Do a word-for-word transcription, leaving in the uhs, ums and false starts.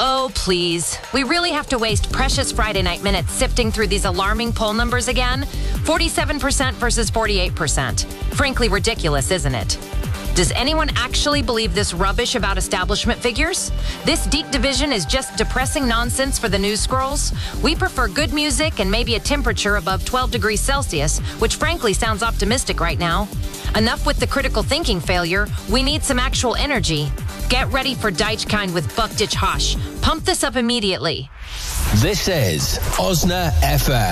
Oh, please. We really have to waste precious Friday night minutes sifting through these alarming poll numbers again? forty-seven percent versus forty-eight percent. Frankly ridiculous, isn't it? Does anyone actually believe this rubbish about establishment figures? This deep division is just depressing nonsense for the news scrolls? We prefer good music and maybe a temperature above twelve degrees Celsius, which frankly sounds optimistic right now. Enough with the critical thinking failure. We need some actual energy. Get ready for Deichkind with Buck Ditch Hosh. Pump this up immediately. This is Osna F M.